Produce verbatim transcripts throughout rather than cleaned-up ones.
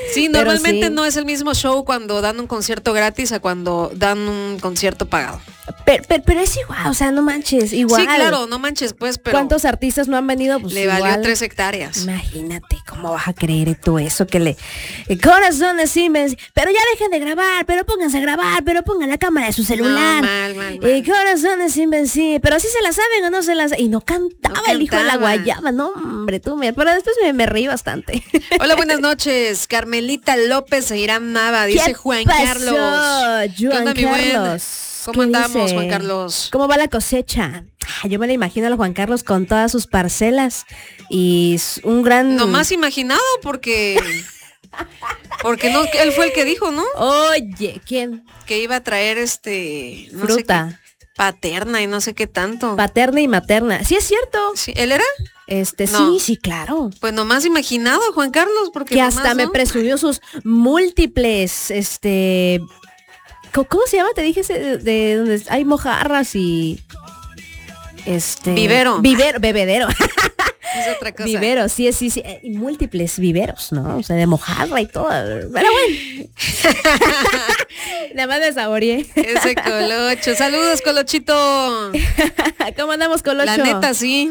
Sí, normalmente sí. no es el mismo show cuando dan un concierto gratis a cuando dan un concierto pagado. Pero, pero, pero es igual, o sea, no manches, igual. Sí, claro, no manches, pues, pero... ¿Cuántos artistas no han venido? Pues le igual. valió tres hectáreas. Imagínate, ¿cómo vas a creer tú eso que le... Eh, corazones inmensos, pero ya dejen de grabar, pero pónganse a grabar, pero pongan la cámara de su celular. No, mal, mal, mal. Eh, corazones invencibles, pero sí se la saben o no se las... Y no cantaba No el hijo de la cantaba. guayaba, no, hombre, tú, mira, pero después me, me reí bastante. Hola, buenas noches. Carmelita López e Irán Nava, dice ¿Qué Juan pasó, Carlos. Juan ¿Qué onda, mi buen? Carlos? ¿Cómo ¿Qué andamos, dice? Juan Carlos? ¿Cómo va la cosecha? Ah, yo me la imagino a Juan Carlos con todas sus parcelas y s- un gran... Nomás imaginado porque... Porque no, él fue el que dijo, ¿no? Oye, ¿quién? Que iba a traer este... No Fruta. sé qué, paterna y no sé qué tanto. Paterna y materna. Sí, es cierto. Sí, ¿él era? Este, No. sí, sí, claro. Pues nomás imaginado, Juan Carlos, porque Que nomás, hasta me ¿no? presumió sus múltiples, este... ¿Cómo, cómo se llama? Te dije ese de, de donde hay mojarras y... Este... Vivero. Vivero, bebedero. Es otra cosa. Viveros, sí, sí, sí. eh, Y múltiples viveros, ¿no? O sea, de mojarra y todo. Pero bueno. Nada más me saboreé. Ese Colocho. Saludos, Colochito. ¿Cómo andamos, Colocho? La neta, sí.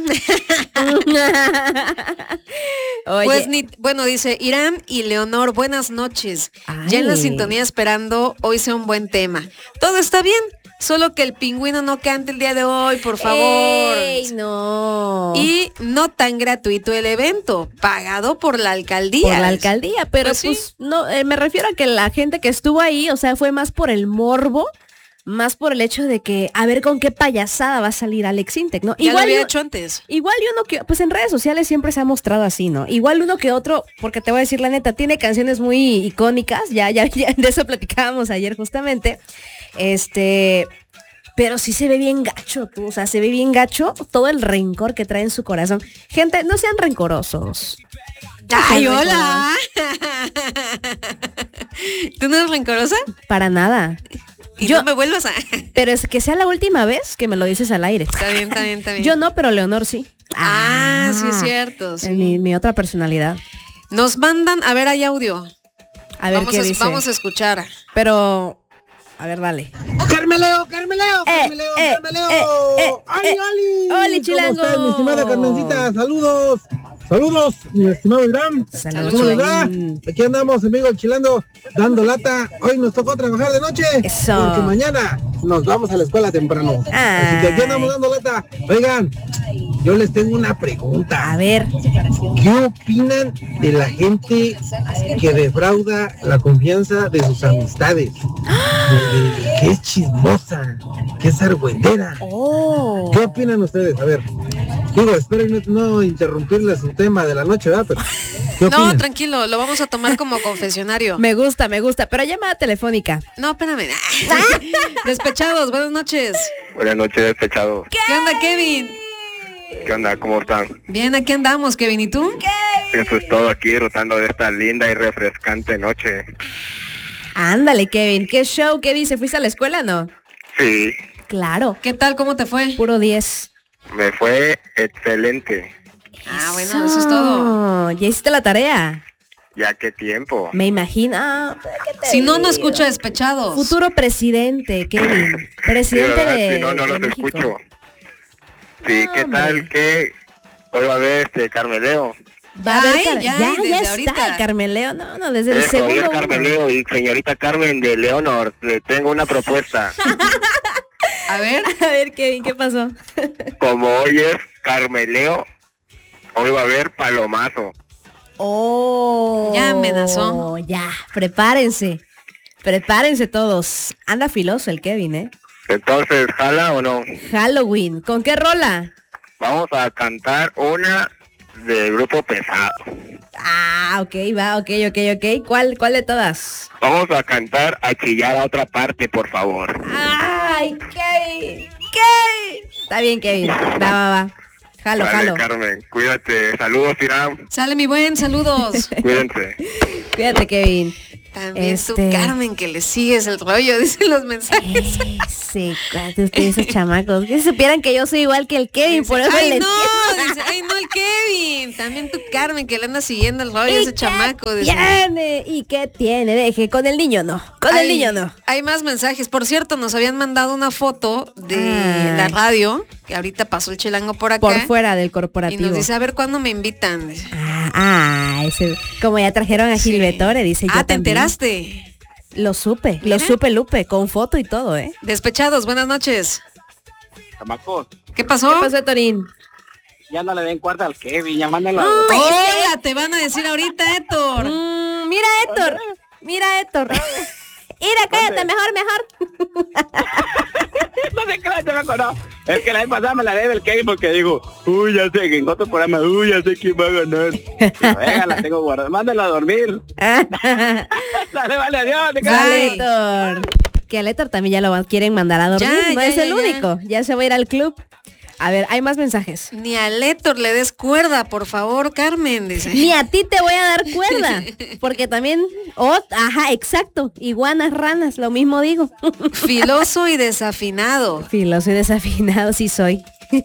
Oye, Pues ni, bueno, dice Irán y Leonor, buenas noches. Ay. Ya en la sintonía esperando hoy sea un buen tema. Todo está bien, solo que el pingüino no cante el día de hoy, por favor. ¡ey, no! Y no tan gratuito el evento, pagado por la alcaldía. por la alcaldía, pero Pues pues, sí. no, eh, me refiero a que la gente que estuvo ahí, o sea, fue más por el morbo, más por el hecho de que a ver con qué payasada va a salir Alex Intec, ¿no? Ya lo había yo- hecho antes. Igual y uno que, pues en redes sociales siempre se ha mostrado así, ¿no? Igual uno que otro, porque te voy a decir la neta, tiene canciones muy icónicas, ya, ya, ya de eso platicábamos ayer justamente. Este, pero sí se ve bien gacho, tú, o sea, se ve bien gacho todo el rencor que trae en su corazón. Gente, no sean rencorosos. No ¡Ay, sean hola! ¿Tú no eres rencorosa? rencorosos. Para nada. Y Yo- no me vuelvas a... Pero es que sea la última vez que me lo dices al aire. Está bien, está bien, está bien. Yo no, pero Leonor sí. Ah, sí es cierto, sí. Mi, mi otra personalidad. Nos mandan, a ver, hay audio. A ver vamos, qué a, dice. vamos a escuchar. Pero, a ver, dale. Carmeleo, Carmeleo, Eh, Carmeleo, eh, Carmeleo. eh, eh, ¡Oli, eh. Oli! Oli, chilango. ¿Cómo estás, mi estimada Carmencita? Saludos. Saludos, mi estimado Irán. Saludos. ¿Cómo le va? Aquí andamos, amigo, chilando, dando lata. Hoy nos tocó trabajar de noche. Eso. Porque mañana nos vamos a la escuela temprano. Ay. Así que aquí andamos dando lata. Oigan, yo les tengo una pregunta. A ver. ¿Qué opinan de la gente que defrauda la confianza de sus amistades? De- de- que es chismosa, que es argüendera. Oh. ¿Qué opinan ustedes? A ver, digo, espero no, no interrumpirles su tema de la noche, ¿verdad? Pero, ¿qué No, opinan? tranquilo, lo vamos a tomar como confesionario. Me gusta, me gusta. Pero llamada telefónica. No, espérame. Despechados, buenas noches. Buenas noches, despechados. ¿Qué onda, Kevin? ¿Qué onda? ¿Cómo están? Bien, aquí andamos, Kevin. ¿Y tú? Eso es todo aquí, disfrutando de esta linda y refrescante noche. Ándale, Kevin. ¿Qué show? ¿Qué dice? ¿Fuiste a la escuela no? Sí, Claro. ¿Qué tal? ¿Cómo te fue? Puro diez. me fue excelente. Ah, bueno, eso es todo. ¿Ya hiciste la tarea? Ya qué tiempo. Me imagino. Ah, ¿qué te Si no, no digo? escucha Despechados. Futuro presidente, Kevin. Sí, Presidente ¿verdad? de, Si no, no de los México. escucho. Sí, ¿qué Hombre. tal? ¿Qué? Hoy va a ver este Carmeleo. Va a haber Ay, car- ya, ya, desde ya está ahorita. el Carmeleo. No, no, desde el Es segundo Javier uno. Carmeleo y señorita Carmen de Leonor. Le tengo una propuesta. A ver. A ver, Kevin, ¿qué pasó? Como hoy es Carmeleo, hoy va a haber palomazo. Oh. Ya amenazó. Ya, prepárense. Prepárense todos. Anda filoso el Kevin, ¿eh? Entonces, ¿jala o no? Halloween. ¿Con qué rola? Vamos a cantar una de Grupo Pesado. Ah, ok, va, ok, ok, ok. ¿Cuál, cuál de todas? Vamos a cantar a chillar a otra parte, por favor. Ay, Kevin. Kevin. Está bien, Kevin. Va, va, va. Jalo, Vale, jalo. Carmen, cuídate. Saludos, Irán. Sale mi buen, saludos. Cuídense. Cuídate, Kevin. También Este- tú, Carmen, que le sigues el rollo, dicen los mensajes. Ese, cuate, ustedes esos chamacos. Que supieran que yo soy igual que el Kevin, por eso Ay, le no, Dice, ay, no, el Kevin. También tu Carmen, que le anda siguiendo el rollo ¿Y ese qué chamaco. Dice. tiene? ¿Y qué tiene? Deje, con el niño no. Con el Hay- niño no. Hay más mensajes. Por cierto, nos habían mandado una foto de Ay. la radio, que ahorita pasó el chilango por acá. Por fuera del Y corporativo. nos dice, a ver cuándo me invitan. Dice, Ah, ah, ese, como ya trajeron a Sí. Gilvetore, dice yo ah, ¿te también. enteraste? Lo supe, Mira. lo supe, Lupe, con foto y todo, ¿eh? Despechados, buenas noches. Chamacos, ¿Qué pasó? ¿Qué pasó, Torín? ya no le den cuarta al Kevin, ya mándalo. Hola, te van a decir ahorita, Héctor. Mm, mira, Héctor, mira, Héctor. Mira, cállate, mejor, mejor. No se crean, chamaco, no. Es que la vez pasada me la debe el Kevin porque digo, uy, ya sé que en otro programa, uy, ya sé quién va a ganar. Pero, venga, la tengo guardada, mándala a dormir. Dale, vale, adiós. te quedas. Dale, Héctor. Que al Héctor también ya lo van- quieren mandar a dormir, Ya, no ya, es ya, el ya. único, ya se va a ir al club. A ver, hay más mensajes. Ni al Héctor le des cuerda, por favor, Carmen, dice. Ni a ti te voy a dar cuerda, porque también, oh, ajá, exacto, iguanas, ranas, lo mismo digo. Filoso y desafinado. Filoso y desafinado, sí soy.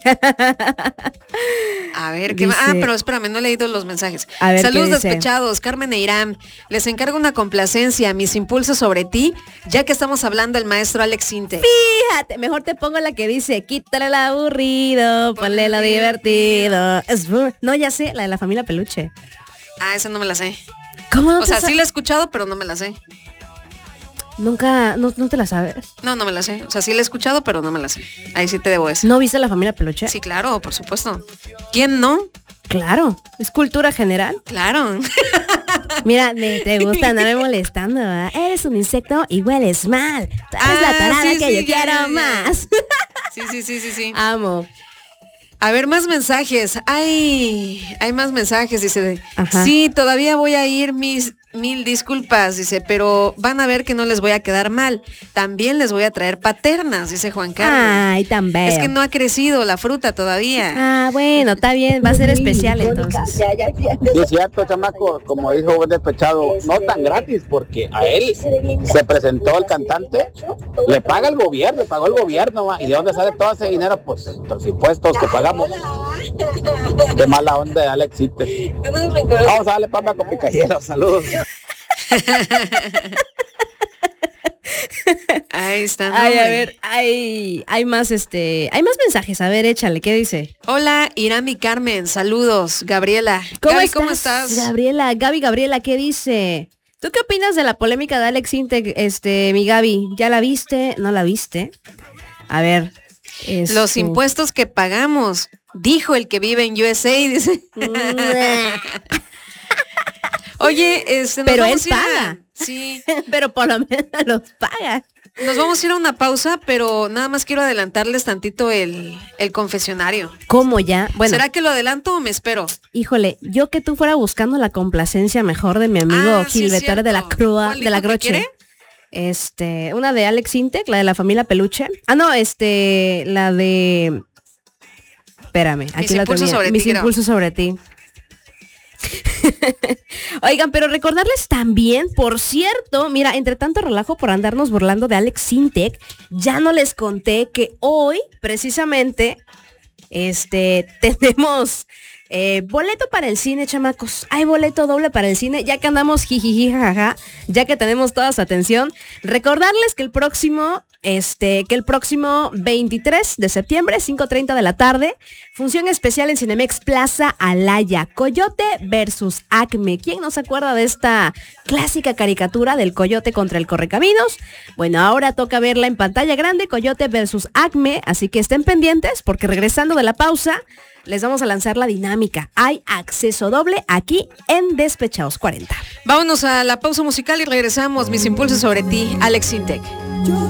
A ver, ¿qué más? Ah, Dice- pero espérame, no he leído los mensajes. A ver, ¿qué Saludos dice? despechados, Carmen e Irán. Les encargo una complacencia, mis impulsos sobre ti, ya que estamos hablando del maestro Alex Sinte. Fíjate, mejor te pongo la que dice, quítale el aburrido, ponle lo divertido. Es bu- no, ya sé, la de la familia Peluche. Ah, esa no me la sé. ¿Cómo no O te sea, sa- sí la he escuchado, pero no me la sé. Nunca, no, no te la sabes. No, no me la sé. O sea, sí la he escuchado, pero no me la sé. Ahí sí te debo eso. ¿No viste la familia Peluche? Sí, claro, por supuesto. ¿Quién no? Claro, es cultura general. Claro. Mira, me- te gusta andarme molestando, ¿verdad? Eres un insecto y hueles mal. Tú eres Ah, la tarada sí, que sí, yo ya, quiero ya, ya. más. Sí, sí, sí, sí, sí. Amo. A ver, más mensajes. Hay, hay más mensajes, dice. Ajá. Sí, todavía voy a ir, mis mil disculpas, dice, pero van a ver que no les voy a quedar mal. También les voy a traer paternas, dice Juan Carlos. Ay, tan bello. Es que no ha crecido la fruta todavía. Ah, bueno, está bien, va a ser especial entonces. Sí, es cierto, chamaco, como dijo buen despechado, no tan gratis, porque a él se presentó el cantante, le paga el gobierno, le pagó el gobierno, ma, y de dónde sale todo ese dinero, pues los impuestos que pagamos. Qué mala onda de Alex Sinte. Vamos a darle papa con picayero, saludos. Ahí está. no, Ay, a hombre. ver, hay, hay más, este, hay más mensajes. A ver, échale, ¿qué dice? Hola, Irán y Carmen, saludos. Gabriela. ¿Cómo Gaby, estás? ¿cómo estás? Gabriela, Gaby, Gabriela, ¿qué dice? ¿Tú qué opinas de la polémica de Alex Intec, este, mi Gaby? ¿Ya la viste? ¿No la viste? A ver. Los este, impuestos que pagamos, dijo el que vive en U S A, dice. Oye, este, nos Pero él vamos a ir a- paga. Sí, Pero por lo menos los paga. nos vamos a ir a una pausa, pero nada más quiero adelantarles tantito el, el confesionario. ¿Cómo ya? Bueno, ¿Será que lo adelanto o me espero? híjole, yo que tú fuera buscando la complacencia mejor de mi amigo Ah, sí, Gilbertore de la cierto. Crua, ¿Cuál de la dijo que Groche. quiere? Este, una de Alex Intec, la de la familia Peluche. Ah, no, este, la de... Espérame, aquí la impulsos tenía. sobre Mis ti, creo. impulsos sobre ti. Oigan, pero recordarles también, por cierto, mira, entre tanto relajo por andarnos burlando de Alex Sintec, ya no les conté que hoy, precisamente, este, tenemos eh, boleto para el cine, chamacos. Hay boleto doble para el cine, ya que andamos jijiji, jajaja, ya que tenemos toda su atención. Recordarles que el próximo, este, que el próximo veintitrés de septiembre, cinco treinta de la tarde, función especial en Cinemex Plaza Alaya, Coyote versus Acme. ¿Quién no se acuerda de esta clásica caricatura del Coyote contra el Correcaminos? Bueno, ahora toca verla en pantalla grande, Coyote versus Acme, así que estén pendientes porque regresando de la pausa, les vamos a lanzar la dinámica. Hay acceso doble aquí en Despechados cuarenta. Vámonos a la pausa musical y regresamos. Mis impulsos sobre ti, Alex Intec.